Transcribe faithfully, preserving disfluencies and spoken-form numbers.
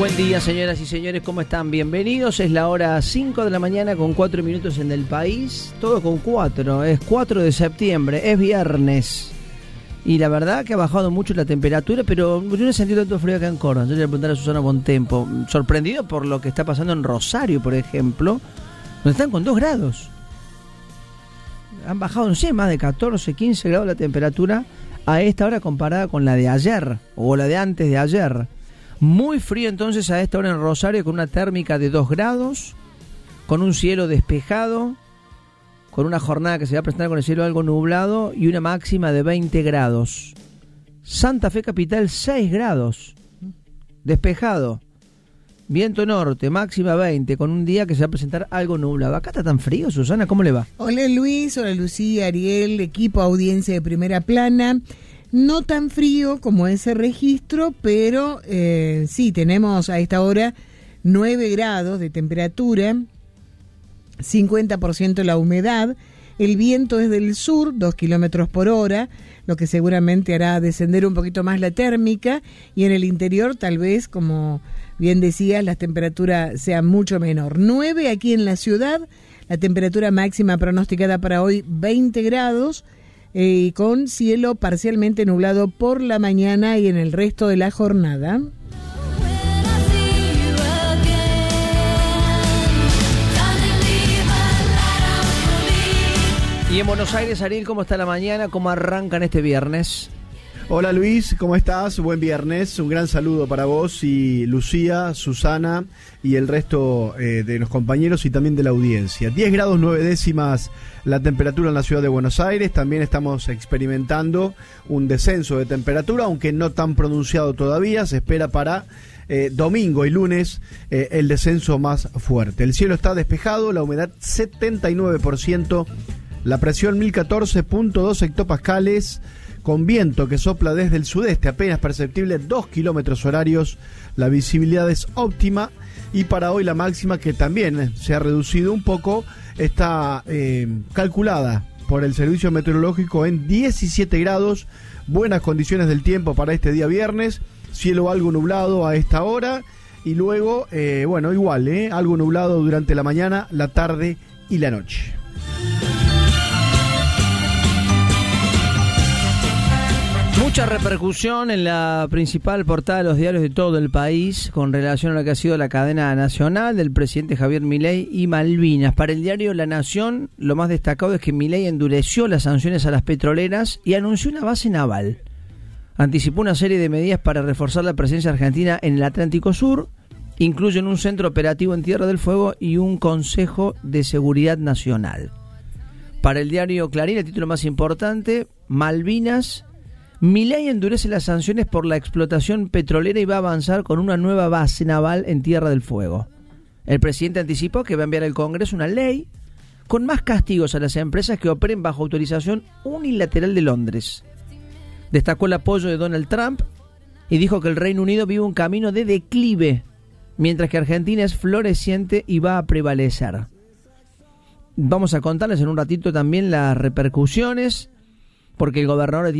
Buen día, señoras y señores, ¿cómo están? Bienvenidos, es la hora cinco de la mañana con cuatro minutos en el país, todo con cuatro, es cuatro de septiembre, es viernes. Y la verdad que ha bajado mucho la temperatura, pero yo no he sentido tanto frío acá en Córdoba. Yo le voy a preguntar a Susana Bontempo, sorprendido por lo que está pasando en Rosario, por ejemplo, donde están con dos grados. Han bajado, no sé, más de catorce, quince grados la temperatura a esta hora comparada con la de ayer, o la de antes de ayer. Muy frío entonces a esta hora en Rosario, con una térmica de dos grados, con un cielo despejado, con una jornada que se va a presentar con el cielo algo nublado y una máxima de veinte grados. Santa Fe Capital, seis grados, despejado. Viento norte, máxima veinte, con un día que se va a presentar algo nublado. ¿Acá está tan frío, Susana? ¿Cómo le va? Hola Luis, hola Lucía, Ariel, equipo, audiencia de Primera Plana. No tan frío como ese registro, pero eh, sí, tenemos a esta hora nueve grados de temperatura, cincuenta por ciento la humedad, el viento es del sur, dos kilómetros por hora, lo que seguramente hará descender un poquito más la térmica, y en el interior tal vez, como bien decías, la temperatura sea mucho menor. nueve aquí en la ciudad, la temperatura máxima pronosticada para hoy veinte grados, y eh, con cielo parcialmente nublado por la mañana y en el resto de la jornada. Y en Buenos Aires, Ariel, ¿cómo está la mañana? ¿Cómo arrancan este viernes? Hola Luis, ¿cómo estás? Buen viernes, un gran saludo para vos y Lucía, Susana y el resto eh, de los compañeros y también de la audiencia. diez grados nueve décimas la temperatura en la ciudad de Buenos Aires, también estamos experimentando un descenso de temperatura, aunque no tan pronunciado todavía, se espera para eh, domingo y lunes eh, el descenso más fuerte. El cielo está despejado, la humedad setenta y nueve por ciento, la presión mil catorce punto dos hectopascales, con viento que sopla desde el sudeste, apenas perceptible, dos kilómetros horarios, la visibilidad es óptima, y para hoy la máxima, que también se ha reducido un poco, está eh, calculada por el Servicio Meteorológico en diecisiete grados, buenas condiciones del tiempo para este día viernes, cielo algo nublado a esta hora, y luego, eh, bueno, igual, eh, algo nublado durante la mañana, la tarde y la noche. Mucha repercusión en la principal portada de los diarios de todo el país con relación a lo que ha sido la cadena nacional del presidente Javier Milei y Malvinas. Para el diario La Nación, lo más destacado es que Milei endureció las sanciones a las petroleras y anunció una base naval. Anticipó una serie de medidas para reforzar la presencia argentina en el Atlántico Sur, incluyen un centro operativo en Tierra del Fuego y un Consejo de Seguridad Nacional. Para el diario Clarín, el título más importante, Malvinas: Milei endurece las sanciones por la explotación petrolera y va a avanzar con una nueva base naval en Tierra del Fuego. El presidente anticipó que va a enviar al Congreso una ley con más castigos a las empresas que operen bajo autorización unilateral de Londres. Destacó el apoyo de Donald Trump y dijo que el Reino Unido vive un camino de declive, mientras que Argentina es floreciente y va a prevalecer. Vamos a contarles en un ratito también las repercusiones, porque el gobernador de